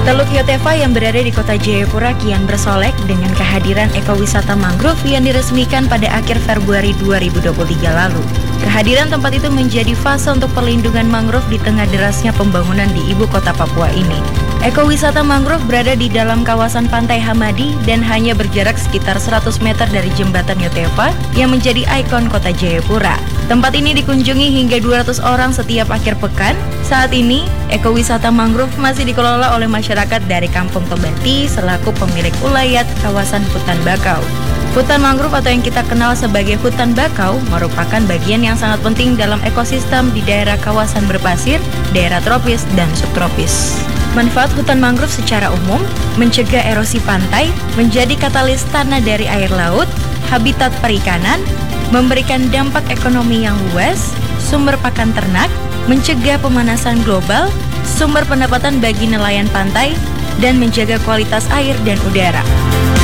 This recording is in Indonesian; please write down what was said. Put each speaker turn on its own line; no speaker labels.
Teluk Yotefa yang berada di kota Jayapura kian bersolek dengan kehadiran ekowisata mangrove yang diresmikan pada akhir Februari 2023 lalu. Kehadiran tempat itu menjadi fase untuk perlindungan mangrove di tengah derasnya pembangunan di ibu kota Papua ini. Ekowisata mangrove berada di dalam kawasan Pantai Hamadi dan hanya berjarak sekitar 100 meter dari jembatan Yotefa yang menjadi ikon kota Jayapura. Tempat ini dikunjungi hingga 200 orang setiap akhir pekan. Saat ini, ekowisata mangrove masih dikelola oleh masyarakat dari Kampung Tobati selaku pemilik ulayat kawasan hutan bakau. Hutan mangrove atau yang kita kenal sebagai hutan bakau merupakan bagian yang sangat penting dalam ekosistem di daerah kawasan berpasir, daerah tropis, dan subtropis. Manfaat hutan mangrove secara umum mencegah erosi pantai, menjadi katalis tanah dari air laut, habitat perikanan, memberikan dampak ekonomi yang luas, sumber pakan ternak, mencegah pemanasan global, sumber pendapatan bagi nelayan pantai, dan menjaga kualitas air dan udara.